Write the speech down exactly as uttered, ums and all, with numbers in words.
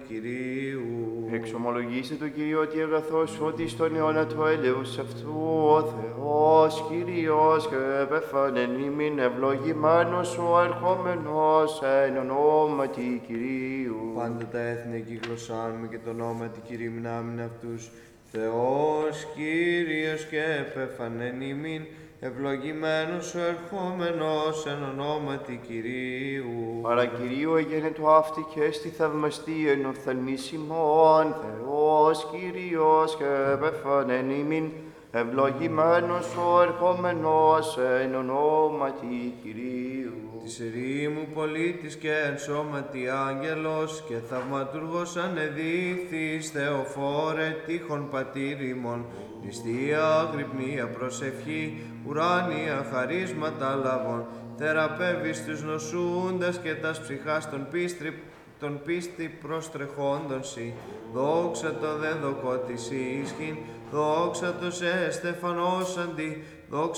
Κυρίου. Εξομολογήστε το Κύριο ότι αγαθός ότι στον αιώνα του έλεους αυτού ο Θεός Κύριος και επέφανεν ημίν ευλογημένος ο ερχόμενος εν ονόματι Κυρίου. Πάντα τα έθνη εκεί γλωσσάρουμε και το ονόματι Κυρίου μνάμιν αυτούς. Θεός Κύριος και επέφανεν ημίν ευλογημένος ο ερχόμενος εν ονόματι Κυρίου. Παρά Κυρίου εγένετο αυτή και στη θαυμαστίεν οφθαλμής ημών, Θεός Κύριος και επέφανεν ημίν ευλογημένος ο ερχόμενος εν ονόματι Κυρίου. Της ερήμου πολίτης και εν σώματι άγγελος και θαυματουργός ανεδείχθης Θεοφόρε τείχον πατήρ ημών, νηστεία αγρυπνία προσευχή, ουράνια χαρίσματα λαβών, θεραπεύεις τους νοσούντας και τας ψυχάς των πίστρι τον πίστη προστρεχόντων σοι, δόξα το δε δοκό της ίσχυν, δόξα το σε στεφανός αντί, δόξα